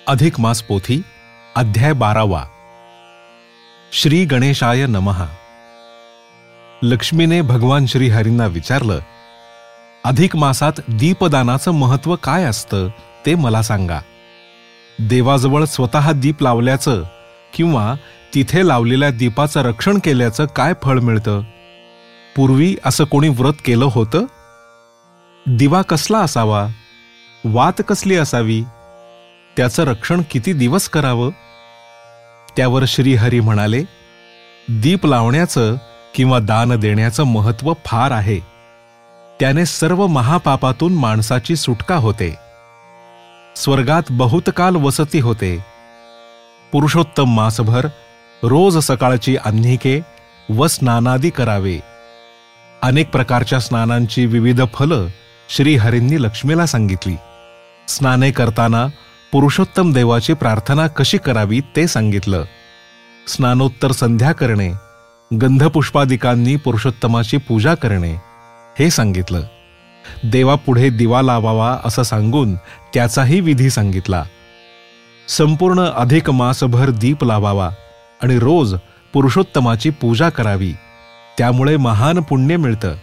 अधिक मास पोथी अध्याय 12. श्री गणेशाय नमः. लक्ष्मीने भगवान श्रीहरींना विचारलं, अधिक मासात दीपदानाचं महत्व काय असतं ते मला सांगा. देवाजवळ स्वतः दीप लावल्याचं किंवा तिथे लावलेल्या दीपाचं रक्षण केल्याचं काय फळ मिळतं? पूर्वी असं कोणी व्रत केलं होतं? दिवा कसला असावा? वात कसली असावी? त्याचं रक्षण किती दिवस करावं? त्यावर श्रीहरी म्हणाले, दीप लावण्याचं किंवा दान देण्याचं महत्व फार आहे. त्याने सर्व महापापातून माणसाची सुटका होते. स्वर्गात बहुतकाल वसती होते. पुरुषोत्तम मासभर रोज सकाळची आन्हिके व स्नानादी करावे. अनेक प्रकारच्या स्नानांची विविध फलं श्रीहरींनी लक्ष्मीला सांगितली. स्नाने करताना पुरुषोत्तम देवाची प्रार्थना कशी करावी ते सांगितलं. स्नानोत्तर संध्या करणे, गंधपुष्पादिकांनी पुरुषोत्तमाची पूजा करणे हे सांगितलं. देवापुढे दिवा लावावा असं सांगून त्याचाही विधी सांगितला. संपूर्ण अधिक मासभर दीप लावावा आणि रोज पुरुषोत्तमाची पूजा करावी, त्यामुळे महान पुण्य मिळतं.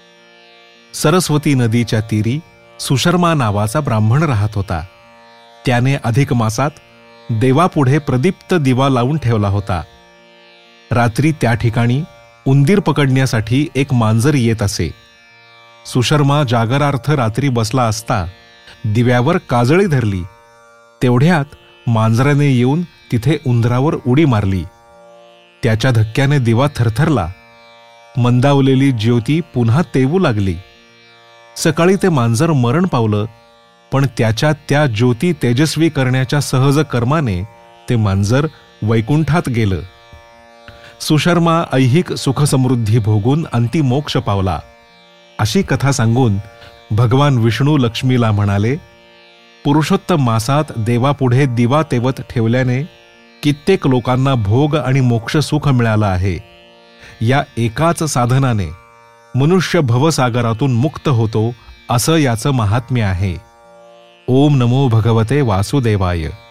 सरस्वती नदीच्या तीरी सुशर्मा नावाचा ब्राह्मण राहत होता. त्याने अधिक मासात देवापुढे प्रदीप्त दिवा लावून ठेवला होता. रात्री त्या ठिकाणी उंदीर पकडण्यासाठी एक मांजर येत असे. सुशर्मा जागरार्थ रात्री बसला असता दिव्यावर काजळी धरली. तेवढ्यात मांजराने येऊन तिथे उंदरावर उडी मारली. त्याच्या धक्क्याने दिवा थरथरला. मंदावलेली ज्योती पुन्हा तेवू लागली. सकाळी ते मांजर मरण पावलं, पण त्याच्या त्या ज्योती तेजस्वी करण्याच्या सहज कर्माने ते मांजर वैकुंठात गेलं. सुशर्मा ऐहिक सुखसमृद्धी भोगून अंती मोक्ष पावला. अशी कथा सांगून भगवान विष्णू लक्ष्मीला म्हणाले, पुरुषोत्तम मासात देवापुढे दिवा तेवत ठेवल्याने कित्येक लोकांना भोग आणि मोक्ष सुख मिळालं आहे. या एकाच साधनाने मनुष्य भवसागरातून मुक्त होतो, असं याचं महात्म्य आहे. ओम नमो भगवते वासुदेवाय.